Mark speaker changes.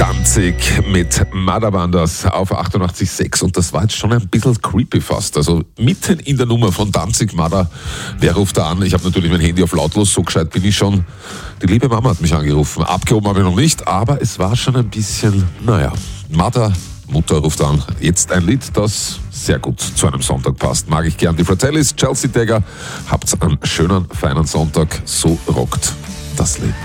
Speaker 1: Danzig mit Madabandas auf 88,6 und das war jetzt schon ein bisschen creepy fast. Also mitten in der Nummer von Danzig, Mada, wer ruft da an? Ich habe natürlich mein Handy auf lautlos, so gescheit bin ich schon. Die liebe Mama hat mich angerufen. Abgehoben habe ich noch nicht, aber es war schon ein bisschen, Mada, Mutter ruft an. Jetzt ein Lied, das sehr gut zu einem Sonntag passt. Mag ich gern. Die Fratellis, Chelsea Dagger. Habt einen schönen, feinen Sonntag. So rockt das Lied.